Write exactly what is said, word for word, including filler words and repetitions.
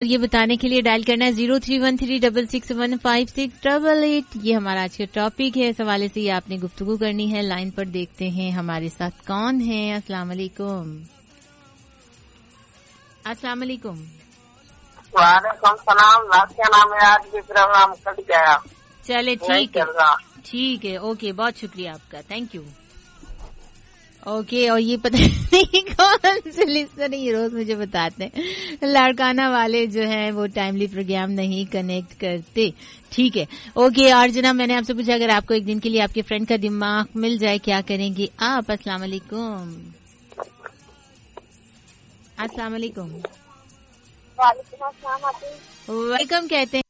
ये बताने के लिए डायल करना है zero three one three double six one five six double eight. ये हमारा आज का टॉपिक है। इस हवाले से ये आपने गुफ्तगू करनी है। लाइन पर देखते हैं हमारे साथ कौन है। अस्सलाम वालेकुम। अस्सलाम वालेकुम। वालेकुम सलाम। क्या नाम है? आज भी प्रोग्राम कट गया। चले ठीक है, ठीक है, ओके, बहुत शुक्रिया आपका, थैंक यू। ओके, और ये पता नहीं कौन से लिस्टर ये रोज मुझे बताते हैं लाड़काना वाले जो है वो टाइमली प्रोग्राम नहीं कनेक्ट करते। ठीक है, ओके। और जनाब मैंने आपसे पूछा अगर आपको एक दिन के लिए आपके फ्रेंड का दिमाग मिल जाए क्या करेंगे आप? अस्सलाम वालेकुम। अस्सलाम वालेकुम। वालेकुम अस्सलाम। वेलकम कहते हैं।